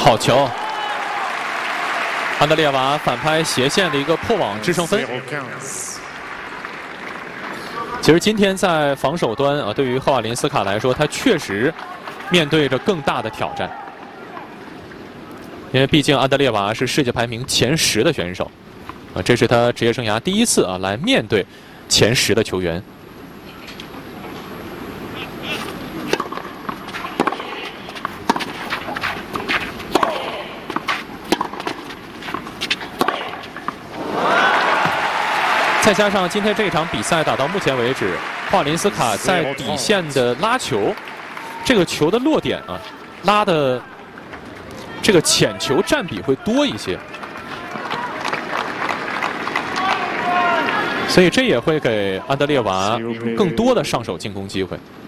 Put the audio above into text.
好球！安德烈瓦反拍斜线的一个破网制胜分。其实今天在防守端啊，对于赫瓦林斯卡来说，他确实面对着更大的挑战，因为毕竟安德烈瓦是世界排名前10的选手，啊，这是他职业生涯第一次啊来面对前10的球员。再加上今天这场比赛打到目前为止，赫瓦林斯卡在底线的拉球，这个球的落点啊，拉的这个浅球占比会多一些，所以这也会给安德烈瓦更多的上手进攻机会。